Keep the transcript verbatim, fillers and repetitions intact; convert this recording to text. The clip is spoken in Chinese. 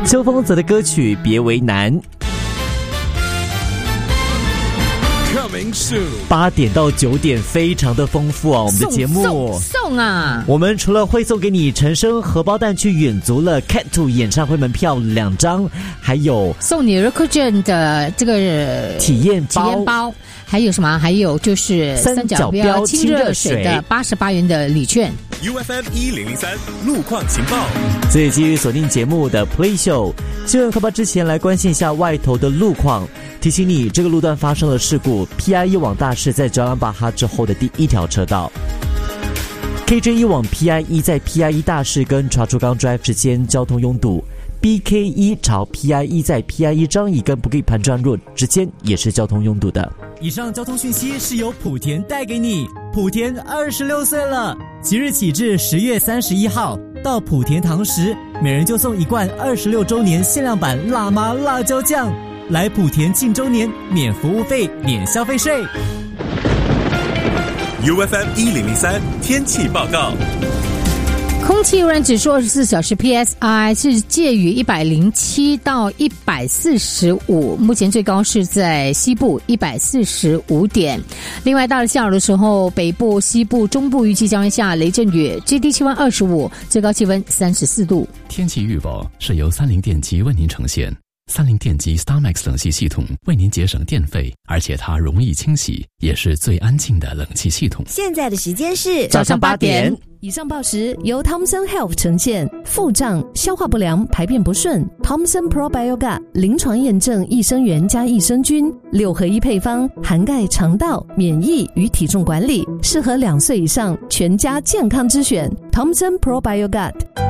邱锋泽的歌曲《别为难》。八点到九点非常的丰富啊，我们的节目送 送, 送啊！ 我们除了会送给你陈升荷包蛋去远足了 Cat Two 演唱会门票两张，还有送你 Recursion 的这个体验包， 体验包，还有什么？还有就是三角标清热水的八十八元的礼券。 U F M 一零零三路况情报。 所以继续锁定节目的 Play Show， 新闻快报之前来关心一下外头的路况。提醒你，这个路段发生了事故 ，P I 一往大市在焦兰巴哈之后的第一条车道。K J 一往 P I 一在 P I 一大市跟茶竹岗 Drive 之间交通拥堵。B K 一朝 P I 一在 P I 一张乙跟不给盘转路之间也是交通拥堵的。 以上交通讯息是由莆田带给你。莆田二十六岁了，即日起至十月三十一号，到莆田堂食，每人就送一罐二十六周年限量版辣妈辣椒酱。来莆田庆周年，免服务费，免消费税。 U F M 一零零三天气报告。 空气污染指数二十四小时 P S I 是介于一百零七到一百四十五，目前最高是在西部一百四十五点。另外到了下午的时候，北部、西部、中部预计将会下雷阵雨，最低气温二十五，最高气温三十四度。 天气预报是由三菱电机为您呈现。三菱电机 StarMax 冷气系统为您节省电费，而且它容易清洗，也是最安静的冷气系统。 现在的时间是早上八点。 以上报时由 Thomson Health 呈现。腹胀、消化不良、排便不顺 Thomson Probiotic 临床验证益生元加益生菌六合一配方，涵盖肠道、免疫与体重管理，适合两岁以上全家健康之选 Thomson Probiotic。